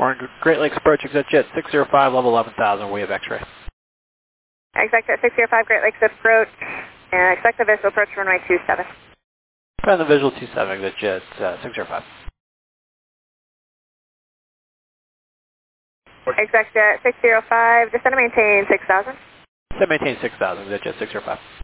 Morning, Great Lakes approach, exit jet 605, level 11,000, we have X-ray. Expect at 605 Great Lakes approach, and expect the visual approach runway 27. Find the visual 27, exit jet 605. Expect at 605, descend and maintain 6,000. Descend maintain 6,000, exit jet 605.